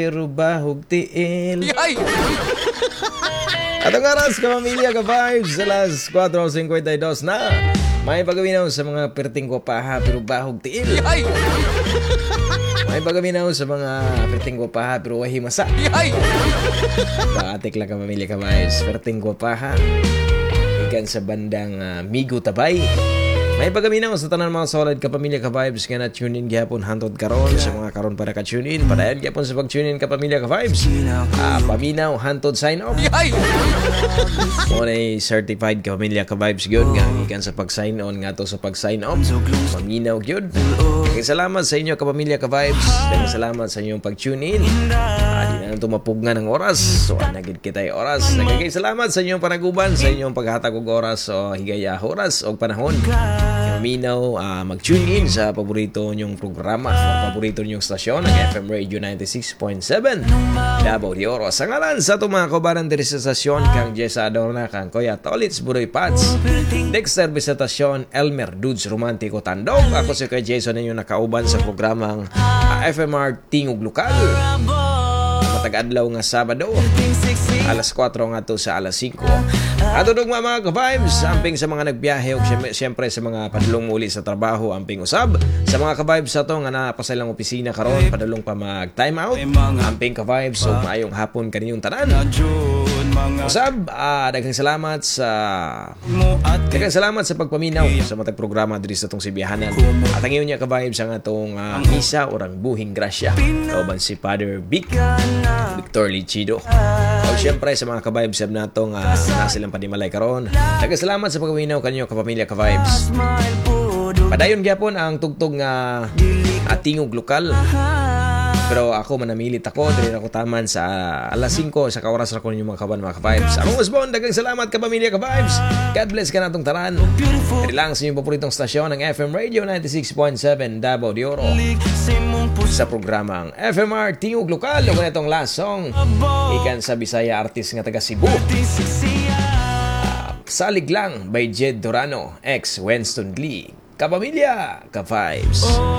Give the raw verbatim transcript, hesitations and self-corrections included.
Pero bahog tiil. At ang oras, kapamilya, ka-vibes, alas four fifty-two na. May pagawin sa mga perting ko paha, pero bahog tiil. May pagawin sa mga perting ko paha, pero wahi masa. Bakatik lang, kapamilya, ka-vibes, perting ko paha. Ikan sa bandang uh, Migo Tabay. May pagaminaw sa tanan mga solid kapamilya ka-vibes nga na tune in gihapon hantod karon sa mga karon para ka-tune in. Padayon gihapon sa pag-tune in kapamilya ka-vibes. Ah, paminaw hantod sign off. Mo na certified kapamilya ka-vibes gyud nga gikan sa pag-sign on nga to sa pag-sign off. Paminaw gyud. Kay salamat sa inyo kapamilya ka-vibes. Daghang salamat sa inyong pag-tune in. Ah, di na nang tumapugna ng oras. So anagid kitay oras. Nagkay salamat sa inyong panaguban, sa inyong paghatag og oras o higaya oras o panahon. Minaw, uh, mag-tune in sa paborito nyong programa o paborito nyong stasyon ng F M Radio ninety-six point seven Davao de Oro. Sa ngalan sa itong mga kaubaran diri sa stasyon kang Jessa Adorna, kang Kuya Tolits Buroy Pats, Dexter Bisatasyon, Elmer Dudes Romantico Tandog. Ako si Kuya Jason ninyo nakauban sa programang uh, F M R Tingog Lokal. Matag-adlaw nga Sabado, alas four nga to sa alas five. Ato dog mga ka-vibes, amping sa mga nagbiyahe o siyempre sa mga padulong muli sa trabaho, amping usab. Sa mga ka-vibes sa to nga napasailang opisina karon, padulong pa mag-time out, amping ka-vibes o maayong hapon kaninyong tanan. Usab, uh, daghang salamat sa daghang salamat sa pagpaminaw sa matag programa diri sa tong sibiyahanan. At ang iyon niya ka-vibes ang atong uh, misa orang buhing grasya. Kauban si Father Vic Victor Lichido. O siyempre sa mga ka-vibes sab natong uh, nasilang panimalay karon. Daghang salamat sa pagpaminaw kanyo kapamilya ka-vibes. Padayon gyapon ang tugtog nga uh, Tingog Lokal. Pero ako manamilit ako, dili ako taman sa alas five sa kaoras ra ko ninyo mga kaban mga ka-vibes. Akong Usbon, daghang salamat kapamilya ka-vibes. God bless ka natong tanan. Dili lang sa inyong paboritong stasyon ng F M Radio ninety-six point seven Davao de Oro. Sa programang F M R Tingog Lokal, o kanitong last song ikan sa Bisaya artist nga taga Cebu. Uh, Salig Lang by Jed Dorano, ex Winston Lee. Kapamilya ka-vibes.